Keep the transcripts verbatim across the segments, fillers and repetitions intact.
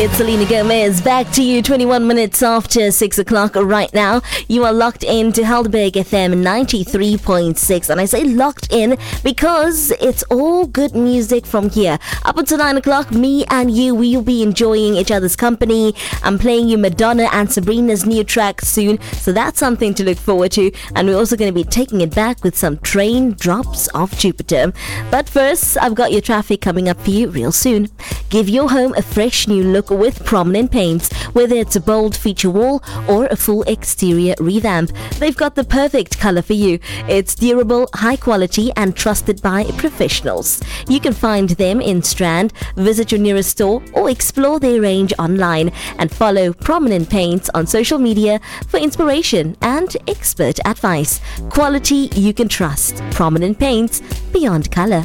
It's Selena Gomez, back to you twenty-one minutes after six o'clock right now. You are locked in to Helderberg F M ninety-three point six, and I say locked in because it's all good music from here. Up until nine o'clock, me and you, we will be enjoying each other's company. I'm playing you Madonna and Sabrina's new track soon, so that's something to look forward to. And we're also going to be taking it back with some Train Drops of Jupiter. But first, I've got your traffic coming up for you real soon. Give your home a fresh new look with Prominent Paints. Whether it's a bold feature wall or a full exterior revamp, they've got the perfect color for you. It's durable, high quality and trusted by professionals. You can find them in Strand. Visit your nearest store or explore their range online, and follow Prominent Paints on social media for inspiration and expert advice. Quality you can trust. Prominent Paints, beyond color.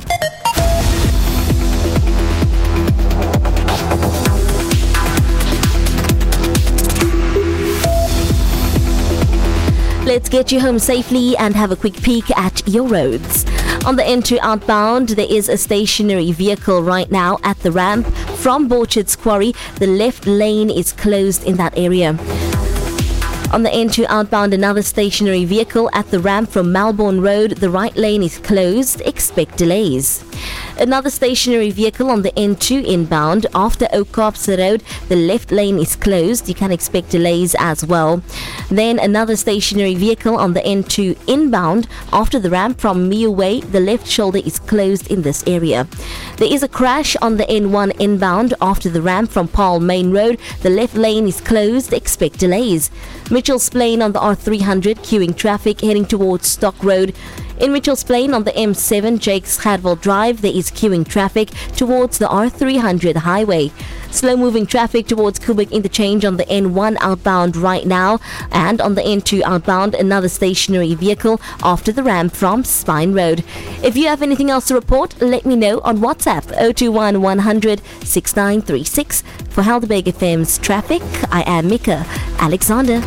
Let's get you home safely and have a quick peek at your roads. On the N two outbound, there is a stationary vehicle right now at the ramp from Borchard's Quarry. The left lane is closed in that area. On the N two outbound, another stationary vehicle at the ramp from Melbourne Road. The right lane is closed. Expect delays. Another stationary vehicle on the N two inbound after Oakcops Road. The left lane is closed. You can expect delays as well. Then another stationary vehicle on the N two inbound after the ramp from Mio Way. The left shoulder is closed in this area. There is a crash on the N one inbound after the ramp from Paarl Main Road. The left lane is closed. Expect delays. Mitchell's Plain on the R three hundred, queuing traffic heading towards Stock Road. In Mitchell's Plain on the M seven, Jake's Hadwell Drive, there is queuing traffic towards the R three hundred highway. Slow-moving traffic towards Kubik Interchange on the N one outbound right now. And on the N two outbound, another stationary vehicle after the ramp from Spine Road. If you have anything else to report, let me know on WhatsApp oh two one, one hundred, six nine three six. For Helderberg F M's traffic, I am Mika Alexander.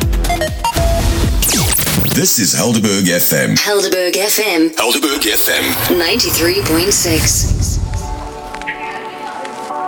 This is Helderberg F M. Helderberg F M. Helderberg F M. ninety-three point six.